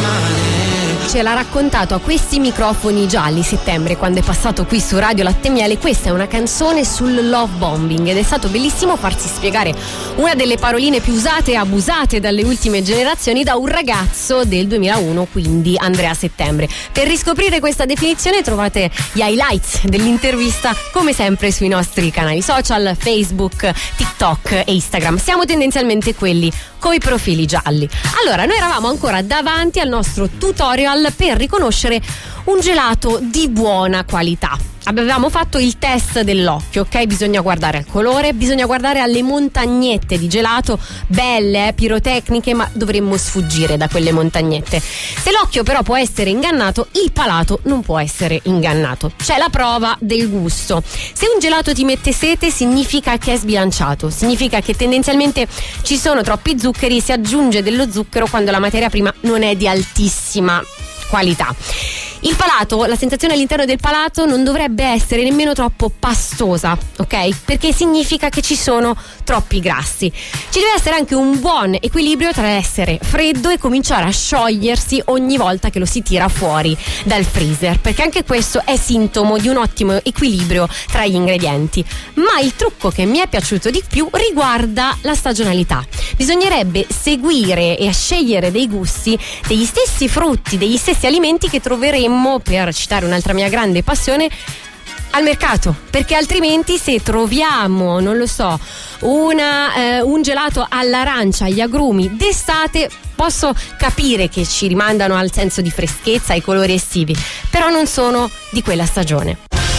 Ce l'ha raccontato a questi microfoni gialli Settembre, quando è passato qui su Radio Latte e Miele. Questa è una canzone sul love bombing ed è stato bellissimo farsi spiegare una delle paroline più usate e abusate dalle ultime generazioni da un ragazzo del 2001, quindi Andrea Settembre. Per riscoprire questa definizione trovate gli highlights dell'intervista come sempre sui nostri canali social, Facebook, TikTok e Instagram. Siamo tendenzialmente quelli coi profili gialli. Allora, noi eravamo ancora davanti al nostro tutorial per riconoscere un gelato di buona qualità. Avevamo fatto il test dell'occhio, ok? Bisogna guardare al colore, bisogna guardare alle montagnette di gelato, belle, pirotecniche, ma dovremmo sfuggire da quelle montagnette. Se l'occhio però può essere ingannato, il palato non può essere ingannato. C'è la prova del gusto. Se un gelato ti mette sete, significa che è sbilanciato, significa che tendenzialmente ci sono troppi zuccheri, si aggiunge dello zucchero quando la materia prima non è di altissima qualità. Il palato, la sensazione all'interno del palato non dovrebbe essere nemmeno troppo pastosa, ok? Perché significa che ci sono troppi grassi. Ci deve essere anche un buon equilibrio tra essere freddo e cominciare a sciogliersi ogni volta che lo si tira fuori dal freezer, perché anche questo è sintomo di un ottimo equilibrio tra gli ingredienti. Ma il trucco che mi è piaciuto di più riguarda la stagionalità. Bisognerebbe seguire e scegliere dei gusti degli stessi frutti, degli stessi alimenti che troveremo, per citare un'altra mia grande passione, al mercato, perché altrimenti se troviamo, non lo so, un gelato all'arancia, agli agrumi d'estate, posso capire che ci rimandano al senso di freschezza, ai colori estivi, però non sono di quella stagione.